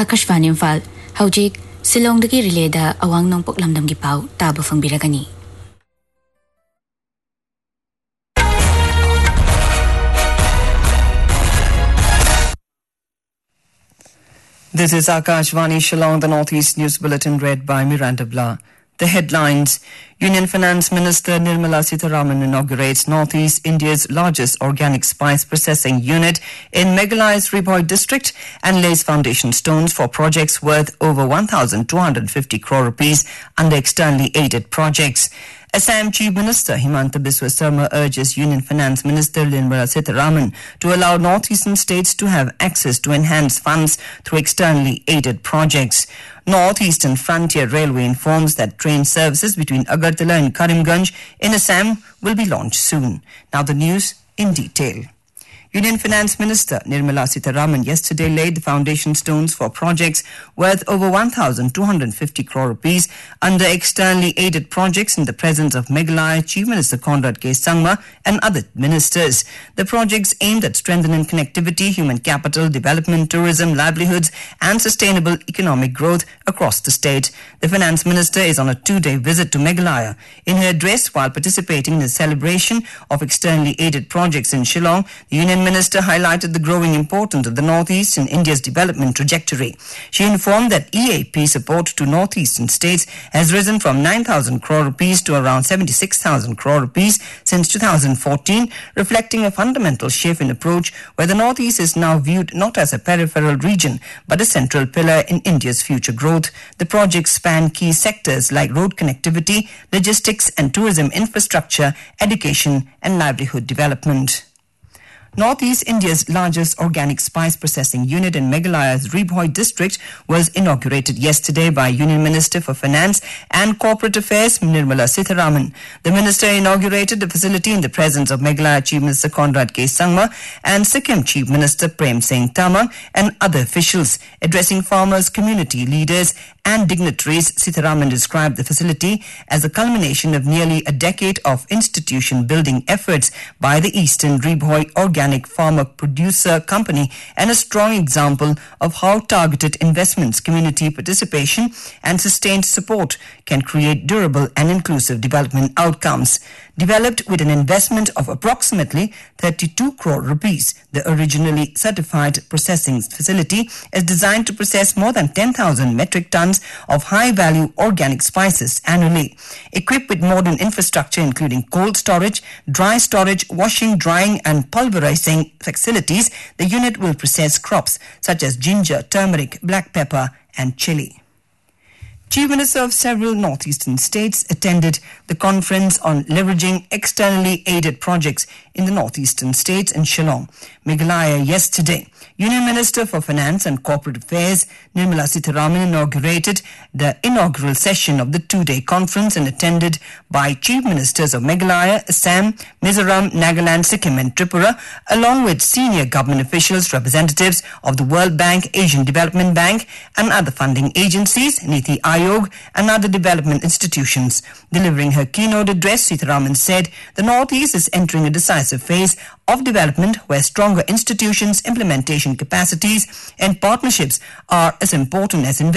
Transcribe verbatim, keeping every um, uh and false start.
Akashvani Imphal, Haujik, Silongdagi Releda, Awang Nong Poklamdam gi pau, Taba Fangbiragani. This is Akashvani Shillong, the Northeast News Bulletin read by Miranda Blah. The headlines. Union Finance Minister Nirmala Sitharaman inaugurates Northeast India's largest organic spice processing unit in Meghalaya's Ribhoi district and lays foundation stones for projects worth over one thousand two hundred fifty crore rupees under externally aided projects. Assam Chief Minister Himanta Biswa Sarma urges Union Finance Minister Nirmala Sitharaman to allow northeastern states to have access to enhanced funds through externally aided projects. Northeastern Frontier Railway informs that train services between Agartala and Karimganj in Assam will be launched soon. Now the news in detail. Union Finance Minister Nirmala Sitharaman yesterday laid the foundation stones for projects worth over one thousand two hundred fifty crore rupees under externally aided projects in the presence of Meghalaya Chief Minister Conrad K. Sangma and other ministers. The projects aimed at strengthening connectivity, human capital, development, tourism, livelihoods and sustainable economic growth across the state. The Finance Minister is on a two-day visit to Meghalaya. In her address while participating in the celebration of externally aided projects in Shillong, the Union Minister highlighted the growing importance of the Northeast in India's development trajectory. She informed that E A P support to Northeastern states has risen from nine thousand crore rupees to around seventy-six thousand crore rupees since two thousand fourteen, reflecting a fundamental shift in approach where the Northeast is now viewed not as a peripheral region but a central pillar in India's future growth. The projects span key sectors like road connectivity, logistics and tourism infrastructure, education and livelihood development. Northeast India's largest organic spice processing unit in Meghalaya's Ribhoi district was inaugurated yesterday by Union Minister for Finance and Corporate Affairs Nirmala Sitharaman. The minister inaugurated the facility in the presence of Meghalaya Chief Minister Conrad K. Sangma and Sikkim Chief Minister Prem Singh Tamang and other officials. Addressing farmers, community leaders and dignitaries, Sitharaman described the facility as a culmination of nearly a decade of institution building efforts by the Eastern Ribhoi Organic Organic Farmer Producer Company and a strong example of how targeted investments, community participation and sustained support can create durable and inclusive development outcomes. Developed with an investment of approximately thirty-two crore rupees, the originally certified processing facility is designed to process more than ten thousand metric tons of high-value organic spices annually. Equipped with modern infrastructure including cold storage, dry storage, washing, drying and pulverizing facilities, the unit will process crops such as ginger, turmeric, black pepper and chili. Chief Minister of several northeastern states attended the conference on leveraging externally aided projects in the northeastern states in Shillong, Meghalaya yesterday. Union Minister for Finance and Corporate Affairs Nirmala Sitharaman inaugurated the inaugural session of the two-day conference and attended by Chief Ministers of Meghalaya, Assam, Mizoram, Nagaland, Sikkim and Tripura, along with senior government officials, representatives of the World Bank, Asian Development Bank and other funding agencies, Niti Ayog and other development institutions. Delivering her keynote address, Sitharaman said the Northeast is entering a decisive phase of development where stronger institutions, implementation capacities and partnerships are as important as investment.